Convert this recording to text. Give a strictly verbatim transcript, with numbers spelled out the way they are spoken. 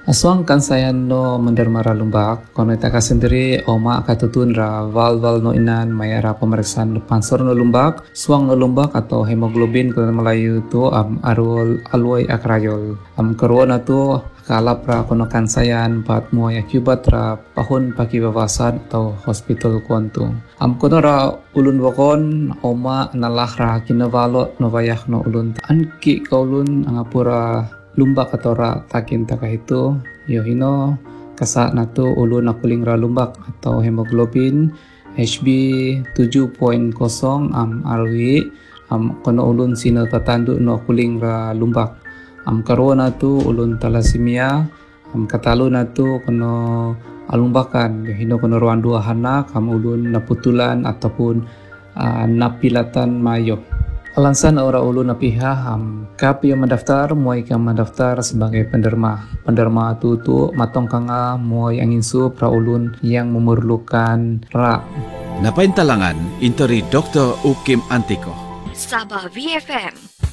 Aswang kan sayan no mendermara lumbak, kono ita sendiri oma katutun ra val-val no inan mayara pemeriksaan pansor no lumbak, suang no lumbak atau hemoglobin kalau Melayu tu am arul aloi akrayol. Am karuan na tu kalap ra kono kan sayan pat mo akibat ra pahun pakibabasan atau hospital kuantu. Am kono ra ulun wakon oma nalah ra kinavalo no vayah no ulun. Anki kaulun angapura lumbak atau ra takin taka itu yo hino kasa natu ulun akuling ra lumbak atau hemoglobin H B tujuh koma nol am arwi am kono ulun sino tatandu no akuling ra lumbak am karuan natu ulun talasemia am katalu natu kono alumbakan yo hino kono ruan dua hana kam ulun naputulan ataupun uh, napilatan mayo. Alansan ora ulun napiha ham kap yang mendaftar muai kam mendaftar sebagai penderma. Penderma tu tu matong kanga muai angin su pra ulun yang memerlukan ra. Napaintalangan interi Doktor Ukim Antiko. Sabah V F M